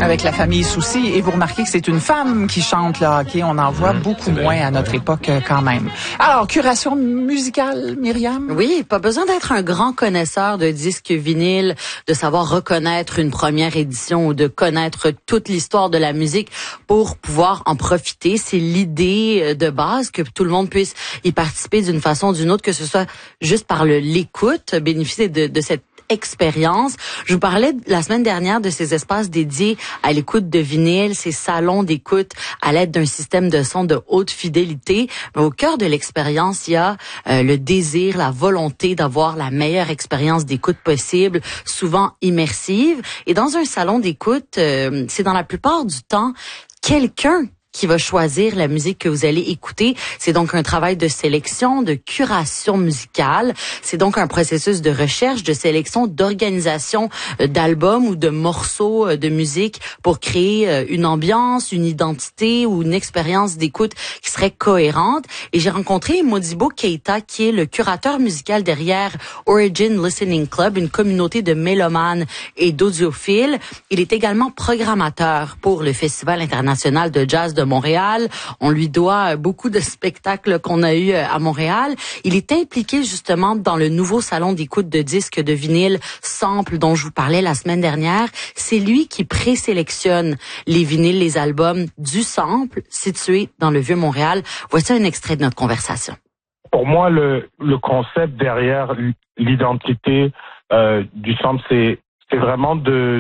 Avec la famille Soucy. Et vous remarquez que c'est une femme qui chante le hockey. On en voit beaucoup moins à notre époque quand même. Alors, curation musicale, Myriam? Oui, pas besoin d'être un grand connaisseur de disques vinyles, de savoir reconnaître une première édition ou de connaître toute l'histoire de la musique pour pouvoir en profiter. C'est l'idée de base, que tout le monde puisse y participer d'une façon ou d'une autre, que ce soit juste par l'écoute, bénéficier de cette expérience. Je vous parlais la semaine dernière de ces espaces dédiés à l'écoute de vinyle, ces salons d'écoute à l'aide d'un système de son de haute fidélité. Mais au cœur de l'expérience, il y a le désir, la volonté d'avoir la meilleure expérience d'écoute possible, souvent immersive. Et dans un salon d'écoute, c'est dans la plupart du temps quelqu'un qui va choisir la musique que vous allez écouter. C'est donc un travail de sélection, de curation musicale. C'est donc un processus de recherche, de sélection, d'organisation d'albums ou de morceaux de musique pour créer une ambiance, une identité ou une expérience d'écoute qui serait cohérente. Et j'ai rencontré Modibo Keita, qui est le curateur musical derrière Origin Listening Club, une communauté de mélomanes et d'audiophiles. Il est également programmateur pour le Festival international de jazz de Montréal. On lui doit beaucoup de spectacles qu'on a eu à Montréal. Il est impliqué justement dans le nouveau salon d'écoute de disques de vinyle Sample dont je vous parlais la semaine dernière. C'est lui qui présélectionne les vinyles, les albums du Sample situé dans le Vieux-Montréal. Voici un extrait de notre conversation. Pour moi, le concept derrière l'identité du Sample, c'est vraiment de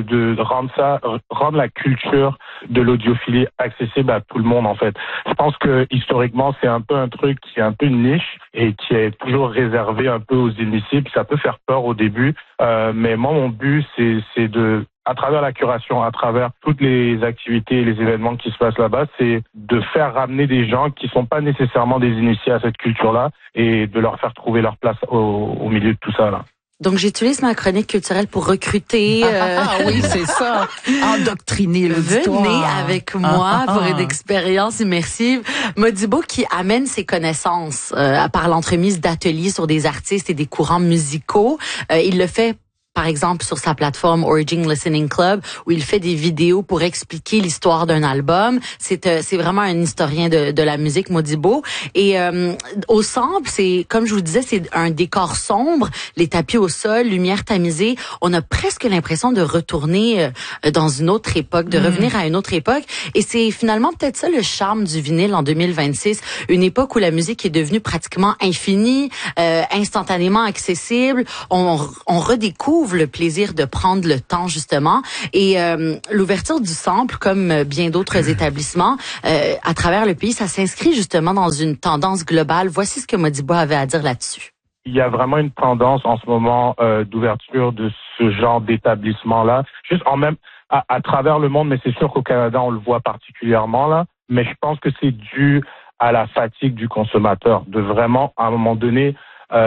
rendre la culture de l'audiophilie accessible à tout le monde, en fait. Je pense que historiquement, c'est un peu un truc qui est un peu une niche et qui est toujours réservé un peu aux initiés, puis ça peut faire peur au début. Mais moi, mon but, c'est de, à travers la curation, à travers toutes les activités et les événements qui se passent là-bas, c'est de faire ramener des gens qui sont pas nécessairement des initiés à cette culture-là et de leur faire trouver leur place au milieu de tout ça, là. Donc, j'utilise ma chronique culturelle pour recruter... oui, c'est ça. Endoctriner l'auditoire. Venez avec moi pour une expérience immersive. Modibo qui amène ses connaissances par l'entremise d'ateliers sur des artistes et des courants musicaux. Il le fait par exemple sur sa plateforme Origin Listening Club, où il fait des vidéos pour expliquer l'histoire d'un album. C'est vraiment un historien de la musique, Modibo. Et au Sample, c'est, comme je vous disais, c'est un décor sombre, les tapis au sol, lumière tamisée. On a presque l'impression de retourner dans une autre époque, de revenir à une autre époque. Et c'est finalement peut-être ça le charme du vinyle en 2026, une époque où la musique est devenue pratiquement infinie, instantanément accessible. On redécouvre le plaisir de prendre le temps, justement. Et l'ouverture du Sample, comme bien d'autres établissements à travers le pays, ça s'inscrit justement dans une tendance globale. Voici ce que Modibo avait à dire là-dessus. Il y a vraiment une tendance en ce moment d'ouverture de ce genre d'établissement-là, juste à travers le monde, mais c'est sûr qu'au Canada, on le voit particulièrement là. Mais je pense que c'est dû à la fatigue du consommateur, de vraiment, à un moment donné,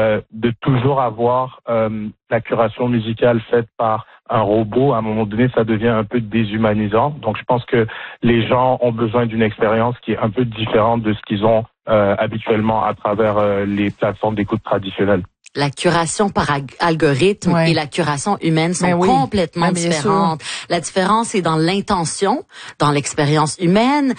de toujours avoir la curation musicale faite par un robot. À un moment donné, ça devient un peu déshumanisant. Donc, je pense que les gens ont besoin d'une expérience qui est un peu différente de ce qu'ils ont habituellement à travers les plateformes d'écoute traditionnelles. La curation par algorithme et la curation humaine sont complètement différentes. La différence est dans l'intention, dans l'expérience humaine,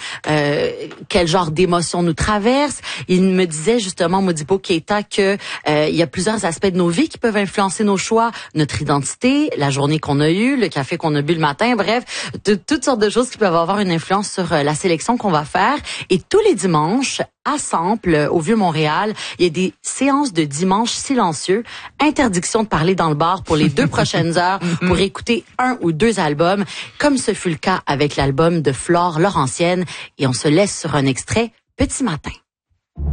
quel genre d'émotion nous traverse. Il me disait justement, Modibo Keita, que il y a plusieurs aspects de nos vies qui peuvent influencer nos choix, notre identité, la journée qu'on a eue, le café qu'on a bu le matin, bref, toutes sortes de choses qui peuvent avoir une influence sur la sélection qu'on va faire. Et tous les dimanches, à Sample, au Vieux-Montréal, il y a des séances de dimanche silencieux, interdiction de parler dans le bar pour les 2 prochaines heures pour écouter 1 ou 2 albums, comme ce fut le cas avec l'album de Flore Laurentienne. Et on se laisse sur un extrait, Petit matin.